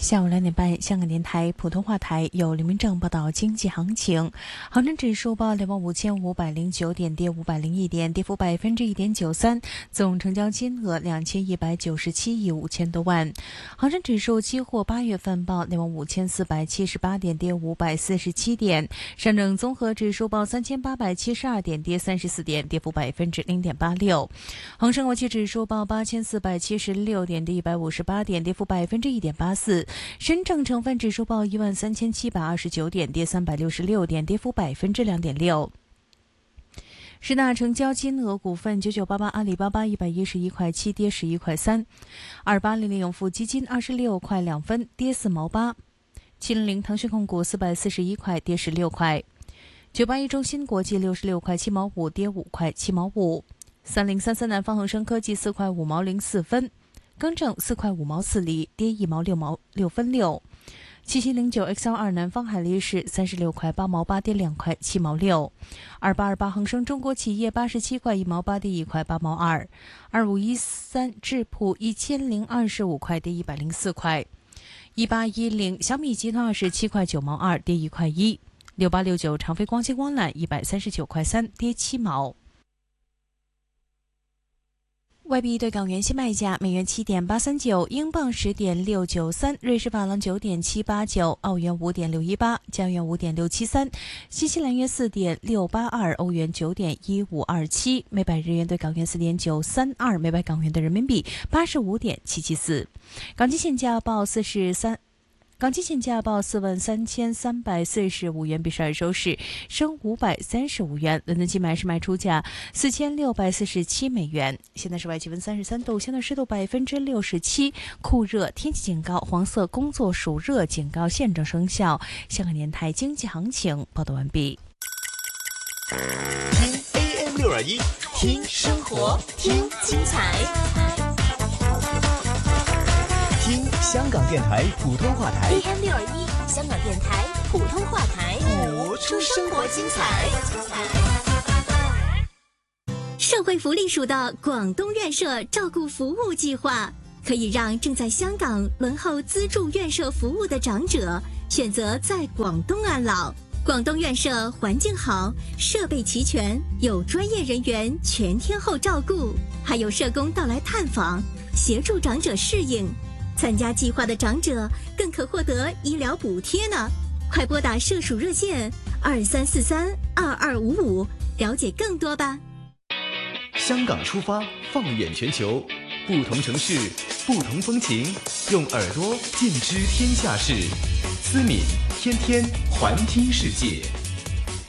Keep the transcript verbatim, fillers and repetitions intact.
下午两点半，香港电台普通话台有刘明正报道经济行情。恒生指数报两万五千五百零九点，跌五百零一点，跌幅百分之一点九三。总成交金额两千一百九十七亿五千多万。恒生指数期货八月份报两万五千四百七十八点，跌五百四十七点。上证综合指数报三千八百七十二点，跌三十四点，跌幅百分之零点八六。恒生国际指数报八千四百七十六点，跌一百五十八点，跌幅百分之一点八四。深证成分指数报一万三千七百二十九点，跌三百六十六点，跌幅百分之两点六。十大成交金额股份：九九八八阿里巴巴一百一十一块七，跌十一块三；二八零零永富基金二十六块两分，跌四毛八；七零零腾讯控股四百四十一块，跌十六块；九八一中芯国际六十六块七毛五，跌五块七毛五；三零三三南方恒生科技四块五毛零四分。更正四块五毛四厘，跌一毛六毛六分六。七七零九 X L 二南方海力士三十六块八毛八，跌两块七毛六。二八二八恒生中国企业八十七块一毛八，跌一块八毛二。二五一三智普一千零二十五块，跌一百零四块。一八一零小米集团二十七块九毛二，跌一块一。六八六九长飞光纤光缆一百三十九块三，跌七毛。外币对港元现卖价：美元七点八三九，英镑十点六九三，瑞士法郎九点七八九，澳元五点六一八，加元五点六七三，新西兰元四点六八二，欧元九点一五二七，每百日元对港元四点九三二，每百港元对人民币八十五点七七四。港金现价报四十三。港金现价报四万三千三百四十五元，比上日收市升五百三十五元。伦敦金买市卖出价四千六百四十七美元。现在室外气温三十三度，相对湿度百分之六十七，酷热天气警告，黄色工作暑热警告现正生效。香港电台经济行情报道完毕。 听 A M 六二一，听生活，听精彩。听香港电台普通话台 A M 六二一，香港电台普通话台， 播出生活精彩。 社会福利署的广东院舍照顾服务计划，可以让正在香港轮候资助院舍服务的长者选择在广东安老。广东院舍环境好，设备齐全，有专业人员全天候照顾，还有社工到来探访，协助长者适应。参加计划的长者更可获得医疗补贴呢，快拨打社署热线二三四三二二五五，了解更多吧。 香港出发，放眼全球，不同城市，不同风情，用耳朵尽知天下事。思敏天天环听世界。